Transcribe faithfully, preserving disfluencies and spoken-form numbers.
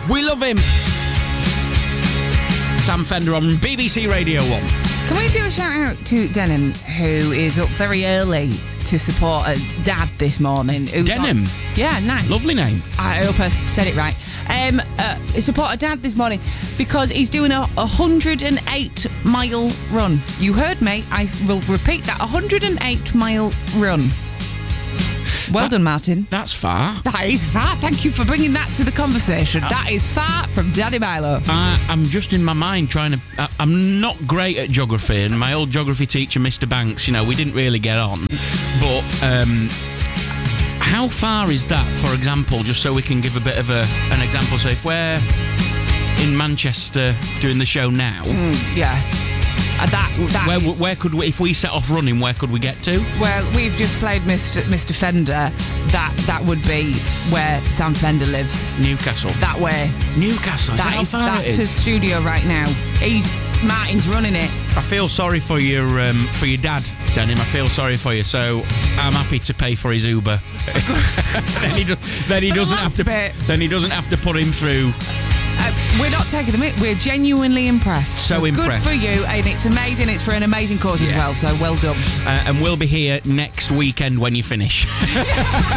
We love him. Sam Fender on B B C Radio one. Can we do a shout out to Denim, who is up very early to support a dad this morning? Denim? On, yeah, nice. Lovely name. I hope I said it right. Um, uh, support a dad this morning because he's doing a one hundred eight mile run. You heard me. I will repeat that. one hundred eight mile run. Well that, done, Martin. That's far. That is far. Thank you for bringing that to the conversation. Uh, that is far from Daddy Milo. I, I'm just in my mind trying to... I, I'm not great at geography, and my old geography teacher, Mister Banks, you know, we didn't really get on. But um, how far is that, for example, just so we can give a bit of a an example? So if we're in Manchester doing the show now... Mm, yeah. Uh, that, that where, is, where could we, if we set off running, where could we get to? Well, we've just played Mister Mister Fender. That that would be where Sam Fender lives. Newcastle. That way. Newcastle. Is that that is how far that's it is? his studio right now. He's Martin's running it. I feel sorry for your um, for your dad, Denim. I feel sorry for you. So I'm happy to pay for his Uber. then he, do, then he doesn't have to. Bit. Then he doesn't have to put him through. Uh, we're not taking the mick. We're genuinely impressed. So, so impressed. Good for you, and it's amazing. It's for an amazing cause yeah. as well. So well done. Uh, and we'll be here next weekend when you finish.